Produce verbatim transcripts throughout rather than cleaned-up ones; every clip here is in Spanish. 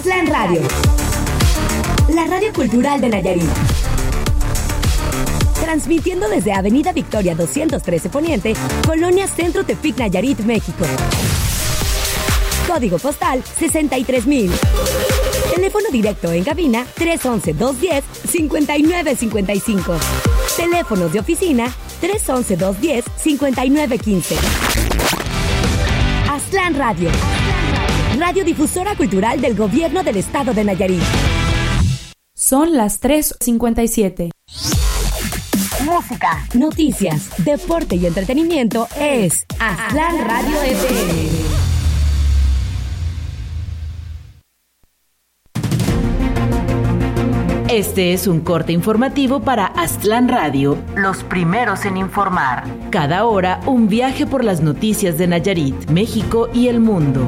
Aztlán Radio, la radio cultural de Nayarit. Transmitiendo desde Avenida Victoria doscientos trece Poniente, Colonia Centro Tepic, Nayarit, México. Código postal sesenta y tres mil. Teléfono directo en cabina tres once, dos diez, cincuenta y nueve cincuenta y cinco. Teléfonos de oficina tres once, dos diez, cincuenta y nueve quince. Aztlán Radio, radiodifusora cultural del Gobierno del Estado de Nayarit. Son las tres cincuenta y siete. Música, noticias, deporte y entretenimiento es Aztlán Radio F M. Este es un corte informativo para Aztlán Radio, los primeros en informar. Cada hora, un viaje por las noticias de Nayarit, México y el mundo.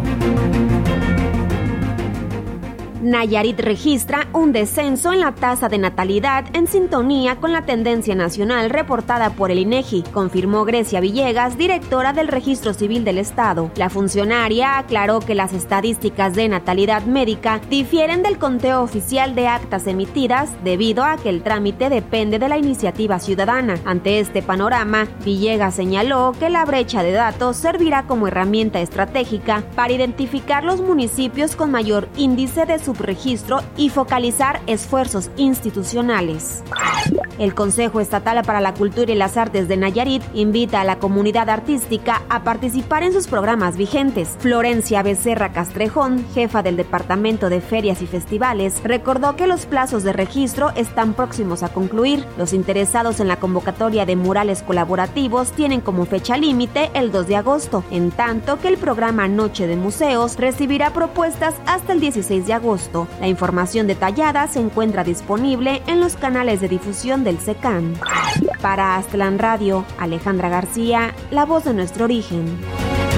Nayarit registra un descenso en la tasa de natalidad en sintonía con la tendencia nacional reportada por el INEGI, confirmó Grecia Villegas, directora del Registro Civil del Estado. La funcionaria aclaró que las estadísticas de natalidad médica difieren del conteo oficial de actas emitidas debido a que el trámite depende de la iniciativa ciudadana. Ante este panorama, Villegas señaló que la brecha de datos servirá como herramienta estratégica para identificar los municipios con mayor índice de su registro y focalizar esfuerzos institucionales. El Consejo Estatal para la Cultura y las Artes de Nayarit invita a la comunidad artística a participar en sus programas vigentes. Florencia Becerra Castrejón, jefa del Departamento de Ferias y Festivales, recordó que los plazos de registro están próximos a concluir. Los interesados en la convocatoria de murales colaborativos tienen como fecha límite el dos de agosto, en tanto que el programa Noche de Museos recibirá propuestas hasta el dieciséis de agosto. La información detallada se encuentra disponible en los canales de difusión del SECAM. Para Aztlán Radio, Alejandra García, la voz de nuestro origen.